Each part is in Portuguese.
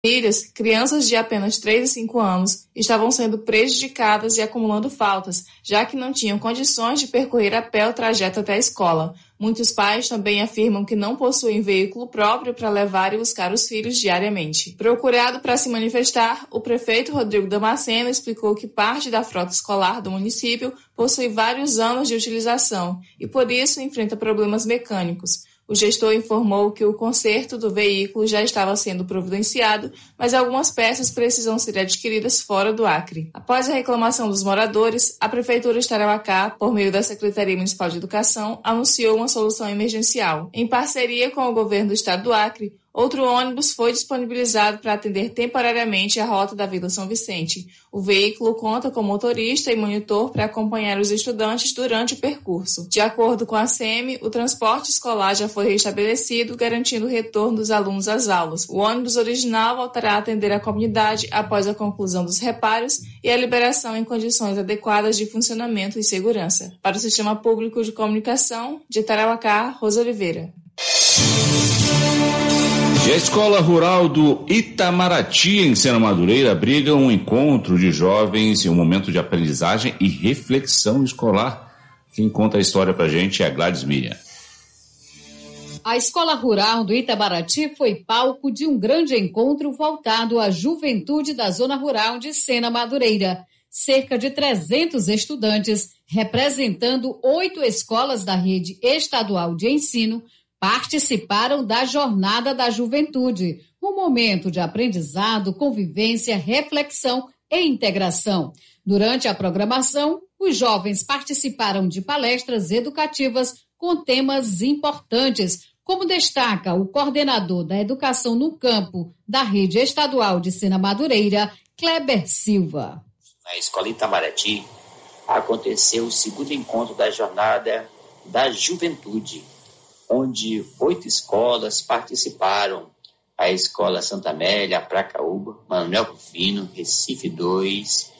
famílias, crianças de apenas 3 a 5 anos estavam sendo prejudicadas e acumulando faltas, já que não tinham condições de percorrer a pé o trajeto até a escola. Muitos pais também afirmam que não possuem veículo próprio para levar e buscar os filhos diariamente. Procurado para se manifestar, o prefeito Rodrigo Damasceno explicou que parte da frota escolar do município possui vários anos de utilização e, por isso, enfrenta problemas mecânicos. O gestor informou que o conserto do veículo já estava sendo providenciado, mas algumas peças precisam ser adquiridas fora do Acre. Após a reclamação dos moradores, a Prefeitura de Tarauacá, por meio da Secretaria Municipal de Educação, anunciou uma solução emergencial. Em parceria com o governo do estado do Acre, outro ônibus foi disponibilizado para atender temporariamente a rota da Vila São Vicente. O veículo conta com motorista e monitor para acompanhar os estudantes durante o percurso. De acordo com a SEMI, o transporte escolar já foi restabelecido, garantindo o retorno dos alunos às aulas. O ônibus original voltará a atender a comunidade após a conclusão dos reparos e a liberação em condições adequadas de funcionamento e segurança. Para o Sistema Público de Comunicação, de Tarauacá, Rosa Oliveira. E a Escola Rural do Itamaraty, em Sena Madureira, abriga um encontro de jovens em um momento de aprendizagem e reflexão escolar. Quem conta a história pra gente é a Gladys Miriam. A Escola Rural do Itamaraty foi palco de um grande encontro voltado à juventude da zona rural de Sena Madureira. Cerca de 300 estudantes, representando 8 escolas da rede estadual de ensino, participaram da Jornada da Juventude, um momento de aprendizado, convivência, reflexão e integração. Durante a programação, os jovens participaram de palestras educativas com temas importantes, como destaca o coordenador da Educação no Campo da Rede Estadual de Sena Madureira, Kleber Silva. Na Escola Itamaraty aconteceu o segundo encontro da Jornada da Juventude, onde 8 escolas participaram. A Escola Santa Amélia, Pracaúba, Manuel Rufino, Recife 2,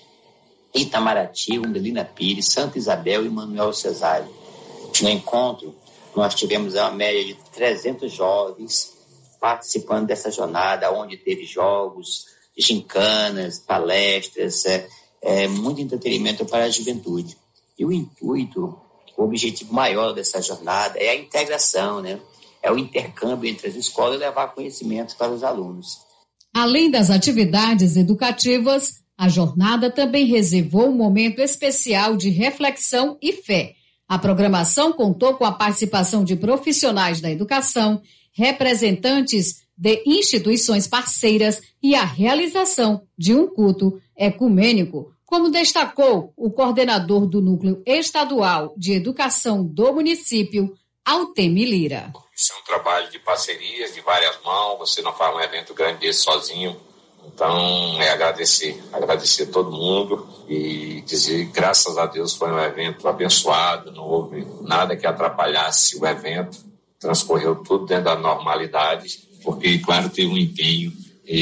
Itamaraty, Umbelina Pires, Santa Isabel e Manuel Cesário. No encontro, nós tivemos uma média de 300 jovens participando dessa jornada, onde teve jogos, gincanas, palestras, muito entretenimento para a juventude. E o intuito, o objetivo maior dessa jornada é a integração, né? É o intercâmbio entre as escolas e levar conhecimento para os alunos. Além das atividades educativas, a jornada também reservou um momento especial de reflexão e fé. A programação contou com a participação de profissionais da educação, representantes de instituições parceiras e a realização de um culto ecumênico, como destacou o coordenador do Núcleo Estadual de Educação do município, Altemir Lira. Isso é um trabalho de parcerias, de várias mãos, você não faz um evento grande desse sozinho, então é agradecer a todo mundo e dizer que graças a Deus foi um evento abençoado, não houve nada que atrapalhasse o evento, transcorreu tudo dentro da normalidade, porque claro teve um empenho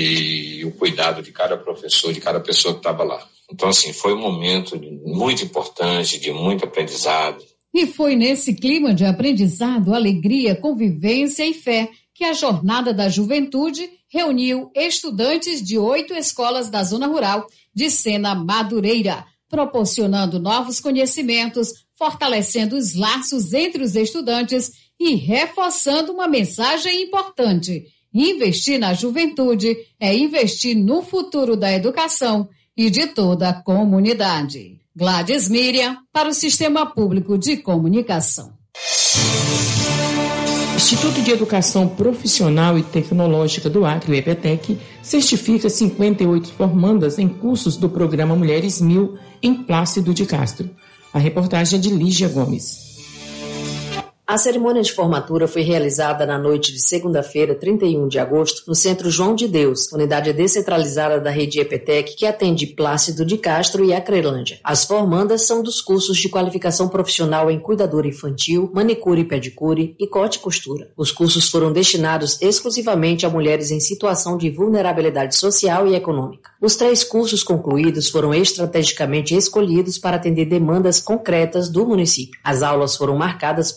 e o cuidado de cada professor, de cada pessoa que estava lá. Então, assim, foi um momento muito importante, de muito aprendizado. E foi nesse clima de aprendizado, alegria, convivência e fé que a Jornada da Juventude reuniu estudantes de 8 escolas da zona rural de Sena Madureira, proporcionando novos conhecimentos, fortalecendo os laços entre os estudantes e reforçando uma mensagem importante. Investir na juventude é investir no futuro da educação e de toda a comunidade. Gladys Miriam, para o Sistema Público de Comunicação. Instituto de Educação Profissional e Tecnológica do Acre, o EPTEC, certifica 58 formandas em cursos do programa Mulheres 1000 em Plácido de Castro. A reportagem é de Lígia Gomes. A cerimônia de formatura foi realizada na noite de segunda-feira, 31 de agosto, no Centro João de Deus, unidade descentralizada da rede EPTEC, que atende Plácido de Castro e Acrelândia. As formandas são dos cursos de qualificação profissional em cuidadora infantil, manicure e pedicure e corte e costura. Os cursos foram destinados exclusivamente a mulheres em situação de vulnerabilidade social e econômica. Os 3 cursos concluídos foram estrategicamente escolhidos para atender demandas concretas do município. As aulas foram marcadas pela dedicação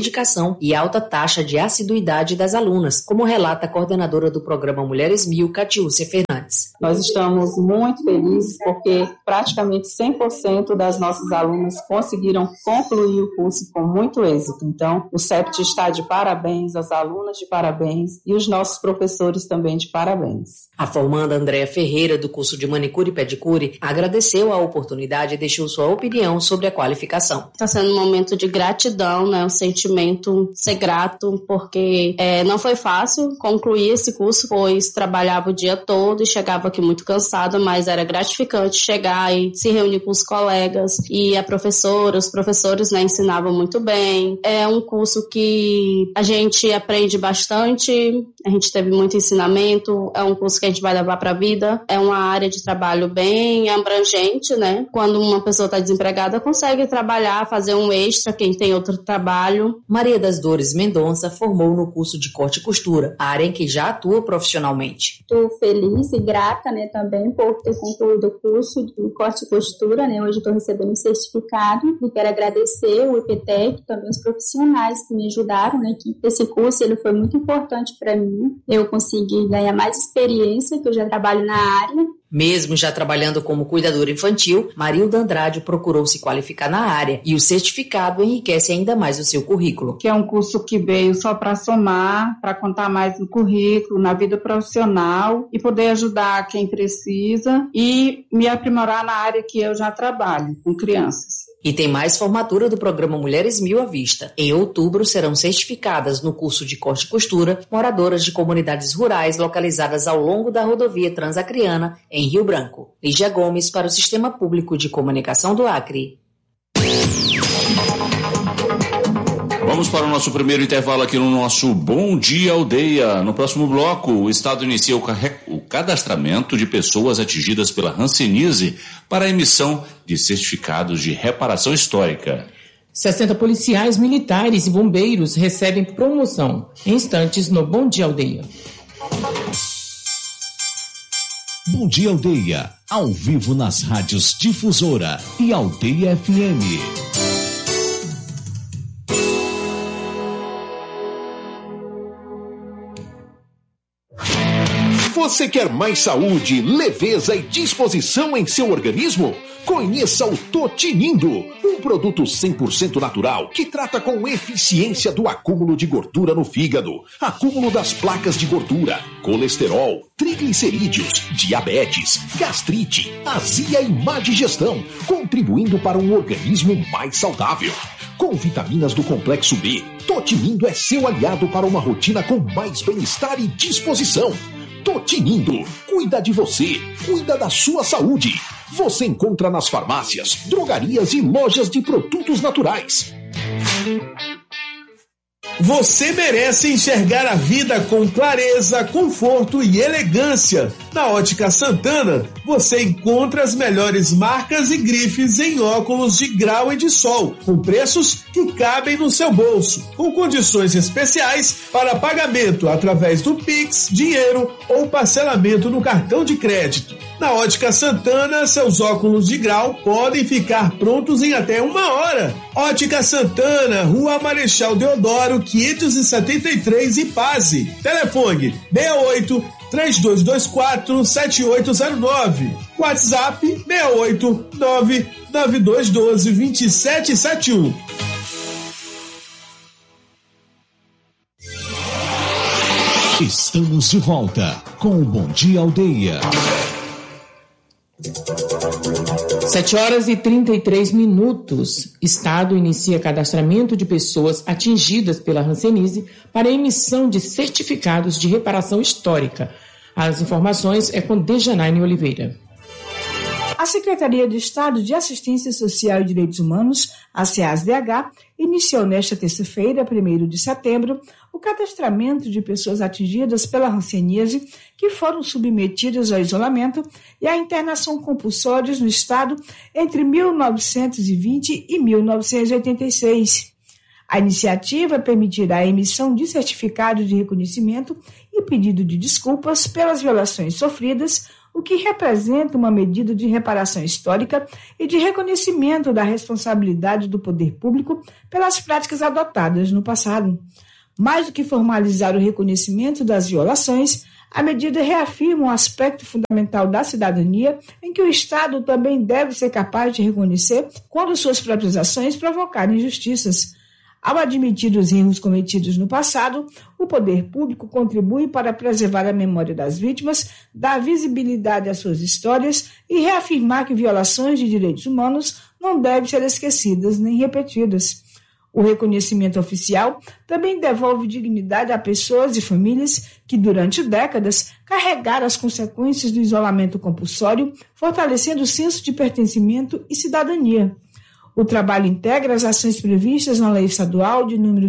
dedicação e alta taxa de assiduidade das alunas, como relata a coordenadora do programa Mulheres 1000, Catiúcia Fernandes. Nós estamos muito felizes porque praticamente 100% das nossas alunas conseguiram concluir o curso com muito êxito. Então, o CEPT está de parabéns, as alunas de parabéns e os nossos professores também de parabéns. A formanda Andréa Ferreira, do curso de Manicure e Pedicure, agradeceu a oportunidade e deixou sua opinião sobre a qualificação. Está sendo um momento de gratidão, né? Um sentimento ser grato, porque não foi fácil concluir esse curso, pois trabalhava o dia todo e chegava aqui muito cansada, mas era gratificante chegar e se reunir com os colegas e a professora, os professores, né, ensinavam muito bem. É um curso que a gente aprende bastante, a gente teve muito ensinamento, é um curso que a gente vai levar para a vida, é uma área de trabalho bem abrangente, né? Quando uma pessoa está desempregada, consegue trabalhar, fazer um extra, quem tem outro trabalho. Maria das Dores Mendonça formou no curso de corte e costura, área em que já atua profissionalmente. Estou feliz e grata, né, também por ter concluído o curso de corte e costura, né? Hoje estou recebendo um certificado e quero agradecer o IPTEC, também os profissionais que me ajudaram, né? Que esse curso ele foi muito importante para mim. Eu consegui ganhar mais experiência, que eu já trabalho na área. Mesmo já trabalhando como cuidadora infantil, Marilda Andrade procurou se qualificar na área e o certificado enriquece ainda mais o seu currículo. Que é um curso que veio só para somar, para contar mais no currículo, na vida profissional e poder ajudar quem precisa e me aprimorar na área que eu já trabalho, com crianças. E tem mais formatura do programa Mulheres 1000 à vista. Em outubro serão certificadas no curso de corte e costura moradoras de comunidades rurais localizadas ao longo da rodovia Transacriana, em Rio Branco. Lígia Gomes para o Sistema Público de Comunicação do Acre. Vamos para o nosso primeiro intervalo aqui no nosso Bom Dia Aldeia. No próximo bloco, o Estado inicia o cadastramento de pessoas atingidas pela hanseníase para a emissão de certificados de reparação histórica. 60 policiais, militares e bombeiros recebem promoção. Em instantes no Bom Dia Aldeia. Bom Dia Aldeia, ao vivo nas rádios Difusora e Aldeia FM. Você quer mais saúde, leveza e disposição em seu organismo? Conheça o Totinindo, um produto 100% natural que trata com eficiência do acúmulo de gordura no fígado, acúmulo das placas de gordura, colesterol, triglicerídeos, diabetes, gastrite, azia e má digestão, contribuindo para um organismo mais saudável. Com vitaminas do complexo B, Totinindo é seu aliado para uma rotina com mais bem-estar e disposição. Totinindo, cuida de você, cuida da sua saúde. Você encontra nas farmácias, drogarias e lojas de produtos naturais. Você merece enxergar a vida com clareza, conforto e elegância. Na Ótica Santana, você encontra as melhores marcas e grifes em óculos de grau e de sol, com preços que cabem no seu bolso, com condições especiais para pagamento através do Pix, dinheiro ou parcelamento no cartão de crédito. Na Ótica Santana, seus óculos de grau podem ficar prontos em até 1 hora. Ótica Santana, Rua Marechal Deodoro, 573, Ipase. Telefone 68-3224-7809. WhatsApp 689-9212-2771. Estamos de volta com o Bom Dia Aldeia. 7h33. Estado inicia cadastramento de pessoas atingidas pela hanseníase para emissão de certificados de reparação histórica. As informações é com Dejanaine Oliveira. A Secretaria de Estado de Assistência Social e Direitos Humanos, a SEASDH, iniciou nesta terça-feira, 1º de setembro, o cadastramento de pessoas atingidas pela hanseníase que foram submetidas ao isolamento e à internação compulsórios no Estado entre 1920 e 1986. A iniciativa permitirá a emissão de certificado de reconhecimento e pedido de desculpas pelas violações sofridas, o que representa uma medida de reparação histórica e de reconhecimento da responsabilidade do poder público pelas práticas adotadas no passado. Mais do que formalizar o reconhecimento das violações, a medida reafirma um aspecto fundamental da cidadania em que o Estado também deve ser capaz de reconhecer quando suas próprias ações provocarem injustiças. Ao admitir os erros cometidos no passado, o poder público contribui para preservar a memória das vítimas, dar visibilidade às suas histórias e reafirmar que violações de direitos humanos não devem ser esquecidas nem repetidas. O reconhecimento oficial também devolve dignidade a pessoas e famílias que, durante décadas, carregaram as consequências do isolamento compulsório, fortalecendo o senso de pertencimento e cidadania. O trabalho integra as ações previstas na Lei Estadual de número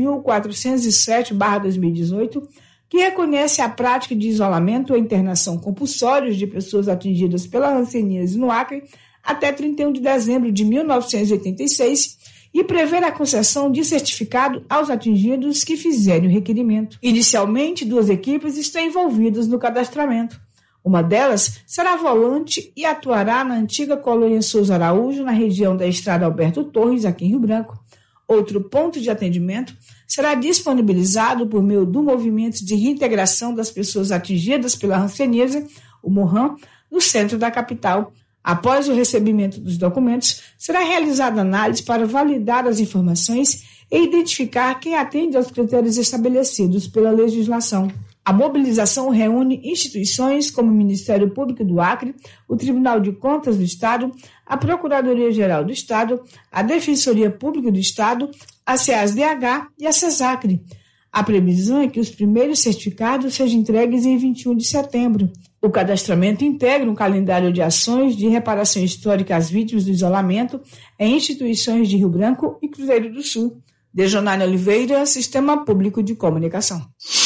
3.407/2018, que reconhece a prática de isolamento ou internação compulsórios de pessoas atingidas pela hanseníase no Acre até 31 de dezembro de 1986 e prevê a concessão de certificado aos atingidos que fizerem o requerimento. Inicialmente, 2 equipes estão envolvidas no cadastramento. Uma delas será volante e atuará na antiga colônia Souza Araújo, na região da Estrada Alberto Torres, aqui em Rio Branco. Outro ponto de atendimento será disponibilizado por meio do Movimento de Reintegração das Pessoas Atingidas pela Hanseníase, o MORHAN, no centro da capital. Após o recebimento dos documentos, será realizada análise para validar as informações e identificar quem atende aos critérios estabelecidos pela legislação. A mobilização reúne instituições como o Ministério Público do Acre, o Tribunal de Contas do Estado, a Procuradoria-Geral do Estado, a Defensoria Pública do Estado, a SEAS-DH e a CESACRE. A previsão é que os primeiros certificados sejam entregues em 21 de setembro. O cadastramento integra um calendário de ações de reparação histórica às vítimas do isolamento em instituições de Rio Branco e Cruzeiro do Sul. Dejonane Oliveira, Sistema Público de Comunicação.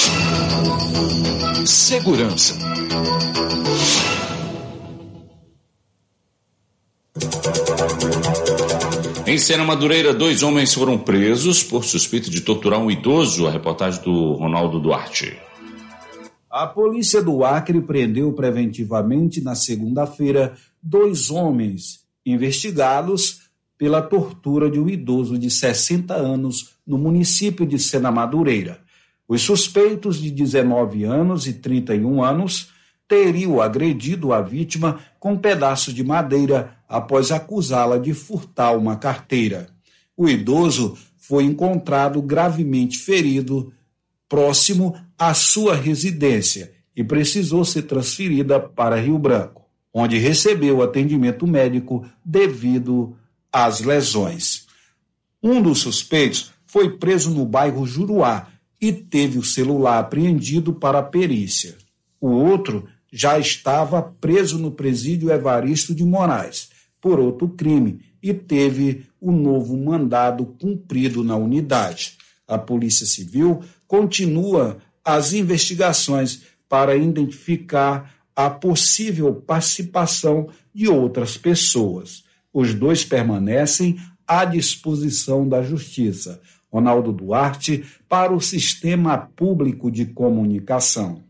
Segurança. Em Sena Madureira, 2 homens foram presos por suspeita de torturar um idoso. A reportagem do Ronaldo Duarte. A polícia do Acre prendeu preventivamente na segunda-feira 2 homens investigados pela tortura de um idoso de 60 anos no município de Sena Madureira. Os suspeitos de 19 anos e 31 anos teriam agredido a vítima com um pedaço de madeira após acusá-la de furtar uma carteira. O idoso foi encontrado gravemente ferido próximo à sua residência e precisou ser transferida para Rio Branco, onde recebeu atendimento médico devido às lesões. Um dos suspeitos foi preso no bairro Juruá e teve o celular apreendido para a perícia. O outro já estava preso no presídio Evaristo de Moraes por outro crime e teve o novo mandado cumprido na unidade. A Polícia Civil continua as investigações para identificar a possível participação de outras pessoas. Os 2 permanecem à disposição da Justiça. Ronaldo Duarte, para o Sistema Público de Comunicação.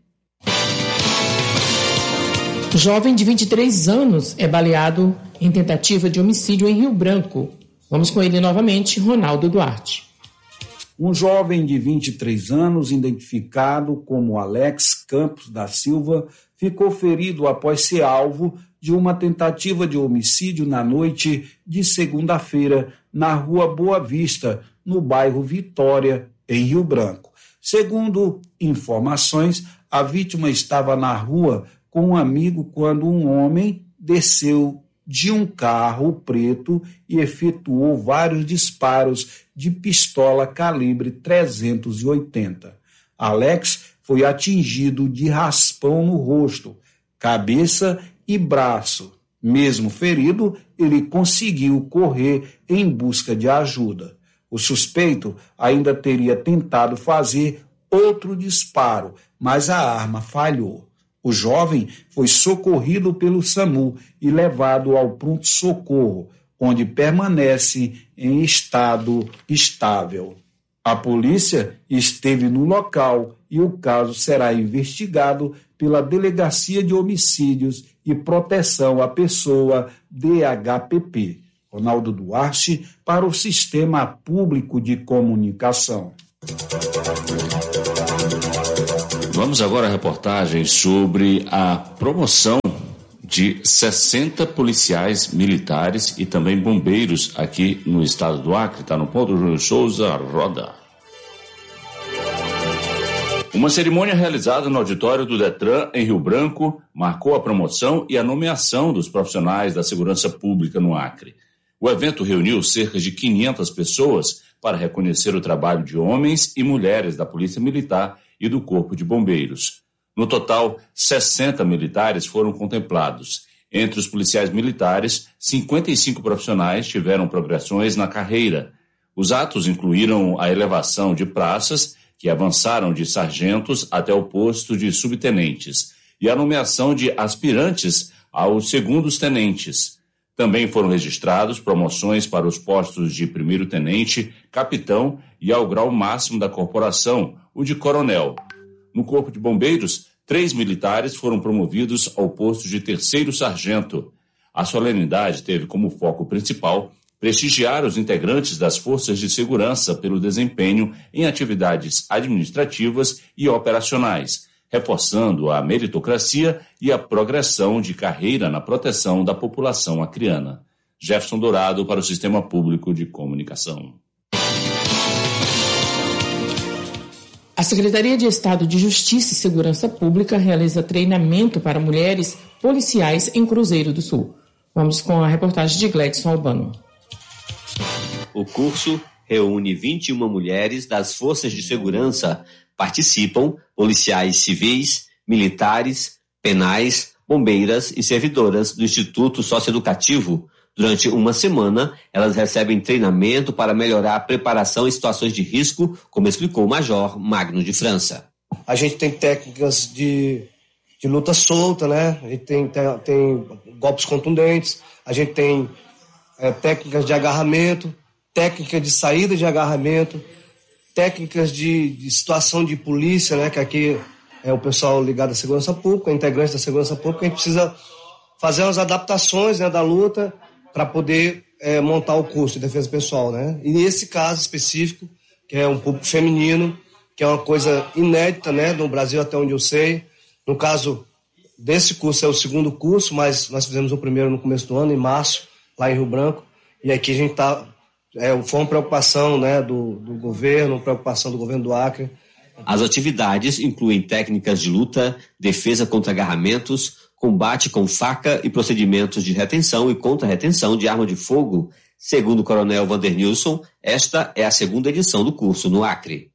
Jovem de 23 anos é baleado em tentativa de homicídio em Rio Branco. Vamos com ele novamente, Ronaldo Duarte. Um jovem de 23 anos, identificado como Alex Campos da Silva, ficou ferido após ser alvo de uma tentativa de homicídio na noite de segunda-feira na Rua Boa Vista, no bairro Vitória, em Rio Branco. Segundo informações, a vítima estava na rua com um amigo quando um homem desceu de um carro preto e efetuou vários disparos de pistola calibre 380. Alex foi atingido de raspão no rosto, cabeça e braço. Mesmo ferido, ele conseguiu correr em busca de ajuda. O suspeito ainda teria tentado fazer outro disparo, mas a arma falhou. O jovem foi socorrido pelo SAMU e levado ao pronto-socorro, onde permanece em estado estável. A polícia esteve no local e o caso será investigado pela Delegacia de Homicídios e Proteção à Pessoa, DHPP. Ronaldo Duarte, para o Sistema Público de Comunicação. Vamos agora à reportagem sobre a promoção de 60 policiais militares e também bombeiros aqui no estado do Acre. Está no ponto, Júnior Souza, roda. Uma cerimônia realizada no auditório do Detran, em Rio Branco, marcou a promoção e a nomeação dos profissionais da segurança pública no Acre. O evento reuniu cerca de 500 pessoas para reconhecer o trabalho de homens e mulheres da Polícia Militar e do Corpo de Bombeiros. No total, 60 militares foram contemplados. Entre os policiais militares, 55 profissionais tiveram progressões na carreira. Os atos incluíram a elevação de praças, que avançaram de sargentos até o posto de subtenentes, e a nomeação de aspirantes aos segundos tenentes. Também foram registrados promoções para os postos de primeiro-tenente, capitão e ao grau máximo da corporação, o de coronel. No Corpo de Bombeiros, 3 militares foram promovidos ao posto de terceiro-sargento. A solenidade teve como foco principal prestigiar os integrantes das forças de segurança pelo desempenho em atividades administrativas e operacionais, reforçando a meritocracia e a progressão de carreira na proteção da população acreana. Jefferson Dourado para o Sistema Público de Comunicação. A Secretaria de Estado de Justiça e Segurança Pública realiza treinamento para mulheres policiais em Cruzeiro do Sul. Vamos com a reportagem de Gledson Albano. O curso reúne 21 mulheres das forças de segurança. Participam policiais civis, militares, penais, bombeiras e servidoras do Instituto Socioeducativo. Durante uma semana, elas recebem treinamento para melhorar a preparação em situações de risco, como explicou o Major Magno de França. A gente tem técnicas de luta solta, né? A gente tem golpes contundentes, a gente tem técnicas de agarramento, técnica de saída de agarramento, técnicas de situação de polícia, né? Que aqui é o pessoal ligado à segurança pública, integrante da segurança pública. A gente precisa fazer umas adaptações, né, da luta para poder montar o curso de defesa pessoal, né? E nesse caso específico, que é um público feminino, que é uma coisa inédita, né, no Brasil até onde eu sei. No caso desse curso é o segundo curso, mas nós fizemos o primeiro no começo do ano, em março, lá em Rio Branco. E aqui a gente foi uma preocupação, né, do governo, uma preocupação do governo do Acre. As atividades incluem técnicas de luta, defesa contra agarramentos, combate com faca e procedimentos de retenção e contra-retenção de arma de fogo. Segundo o coronel Vandernilson, esta é a segunda edição do curso no Acre.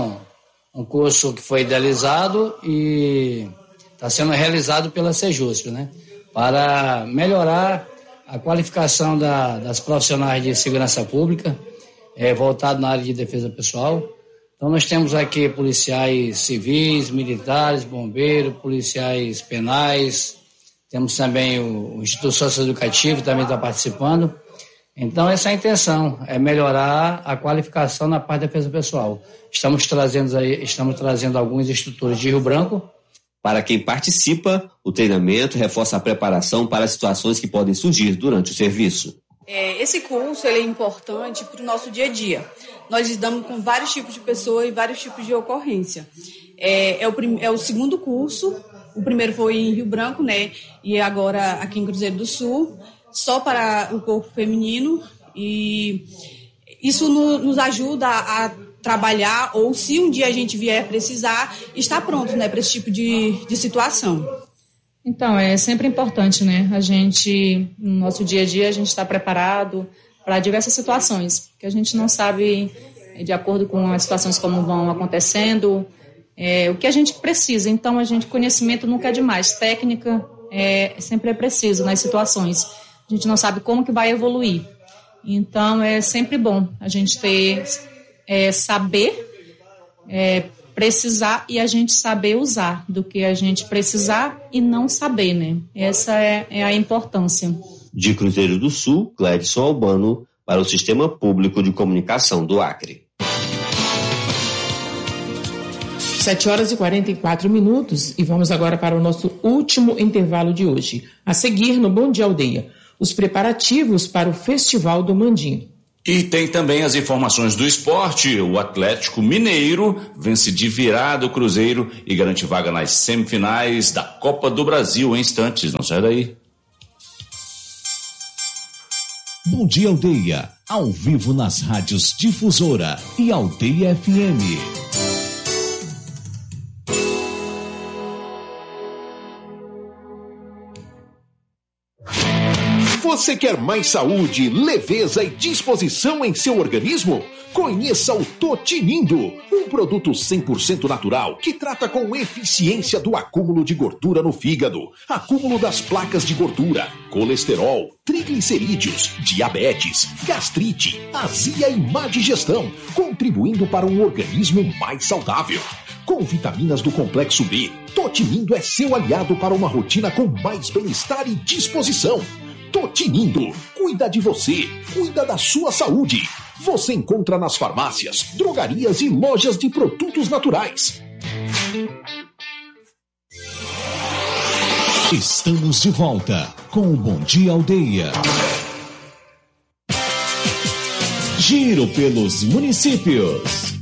Um curso que foi idealizado e está sendo realizado pela Sejusp, né, para melhorar a qualificação das profissionais de segurança pública, voltado na área de defesa pessoal. Então nós temos aqui policiais civis, militares, bombeiros, policiais penais, temos também o Instituto Socioeducativo também está participando. Então essa é a intenção, é melhorar a qualificação na parte da defesa pessoal. Estamos trazendo alguns instrutores de Rio Branco. Para quem participa, o treinamento reforça a preparação para situações que podem surgir durante o serviço. Esse curso ele é importante para o nosso dia a dia. Nós lidamos com vários tipos de pessoas e vários tipos de ocorrência. É o segundo curso, o primeiro foi em Rio Branco, né? E agora aqui em Cruzeiro do Sul, só para o corpo feminino. E isso nos ajuda a trabalhar, ou se um dia a gente vier precisar, estar pronto, né, para esse tipo de situação. Então, é sempre importante, né? A gente, no nosso dia a dia, a gente está preparado para diversas situações, que a gente não sabe, de acordo com as situações como vão acontecendo, o que a gente precisa. Então, conhecimento nunca é demais, técnica sempre é preciso nas situações. A gente não sabe como que vai evoluir. Então, é sempre bom a gente ter, saber, precisar e a gente saber usar do que a gente precisar e não saber, né? Essa é a importância. De Cruzeiro do Sul, Gledson Albano, para o Sistema Público de Comunicação do Acre. 7h44 e vamos agora para o nosso último intervalo de hoje. A seguir, no Bom Dia Aldeia, os preparativos para o Festival do Mandim. E tem também as informações do esporte. O Atlético Mineiro vence de virada o Cruzeiro e garante vaga nas semifinais da Copa do Brasil em instantes. Não sai daí. Bom Dia Aldeia, ao vivo nas rádios Difusora e Aldeia FM. Você quer mais saúde, leveza e disposição em seu organismo? Conheça o Totinindo, um produto 100% natural que trata com eficiência do acúmulo de gordura no fígado, acúmulo das placas de gordura, colesterol, triglicerídeos, diabetes, gastrite, azia e má digestão, contribuindo para um organismo mais saudável. Com vitaminas do complexo B, Totinindo é seu aliado para uma rotina com mais bem-estar e disposição. Totinindo, cuida de você, cuida da sua saúde. Você encontra nas farmácias, drogarias e lojas de produtos naturais. Estamos de volta com o Bom Dia Aldeia. Giro pelos municípios.